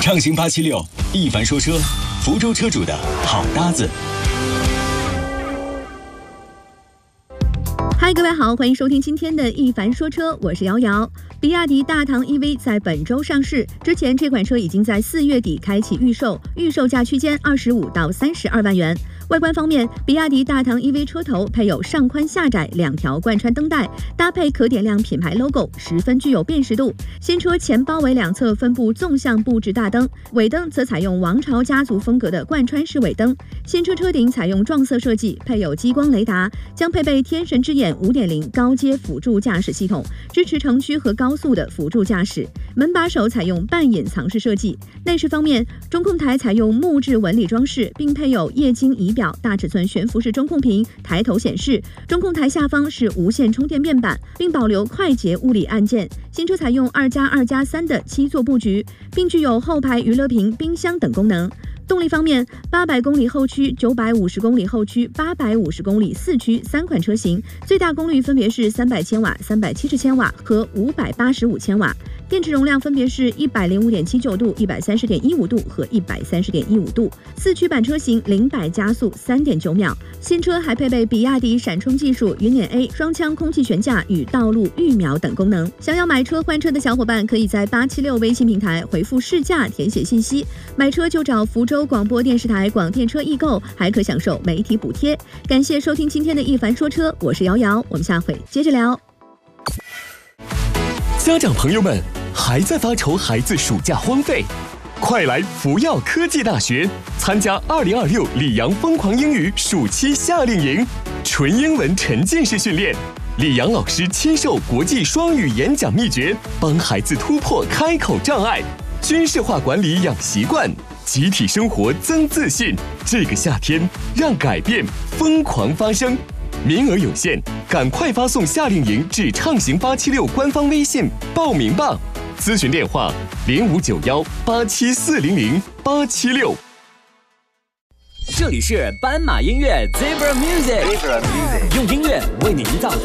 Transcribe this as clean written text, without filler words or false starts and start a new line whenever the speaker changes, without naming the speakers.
畅行876，一凡说车，福州车主的好搭子。
嗨，各位好，欢迎收听今天的一凡说车，我是瑶瑶。比亚迪大唐 EV 在本周上市，之前这款车已经在4月底开启预售，预售价区间25到32万元。外观方面，比亚迪大唐 EV 车头配有上宽下窄2条贯穿灯带，搭配可点亮品牌 logo， 十分具有辨识度。新车前包围两侧分布纵向布置大灯，尾灯则采用王朝家族风格的贯穿式尾灯。新车车顶采用撞色设计，配有激光雷达，将配备天神之眼 5.0 高阶辅助驾驶系统，支持城区和高速的辅助驾驶。门把手采用半隐藏式设计。内饰方面，中控台采用木质纹理装饰，并配有液晶仪表、大尺寸悬浮式中控屏、抬头显示。中控台下方是无线充电面板，并保留快捷物理按键。新车采用2+2+3的7座布局，并具有后排娱乐屏、冰箱等功能。动力方面，800公里后驱、950公里后驱、850公里四驱3款车型，最大功率分别是300千瓦、370千瓦和585千瓦。电池容量分别是105.79度、130.15度和130.15度。四驱版车型0-100加速3.9秒。新车还配备比亚迪闪充技术、云辇 A 双腔空气悬架与道路预秒等功能。想要买车换车的小伙伴，可以在876微信平台回复试驾填写信息，买车就找福州广播电视台广电车易购，还可享受媒体补贴。感谢收听今天的一凡说车，我是瑶瑶，我们下回接着聊。
家长朋友们，还在发愁孩子暑假荒废？快来福耀科技大学参加2026里昂疯狂英语暑期夏令营，纯英文沉浸式训练，里昂老师亲授国际双语演讲秘诀，帮孩子突破开口障碍，军事化管理养习惯，集体生活增自信。这个夏天，让改变疯狂发生。名额有限，赶快发送夏令营至畅行876官方微信报名吧。咨询电话059187400876。
这里是斑马音乐 Zebra Music， 用音乐为你营造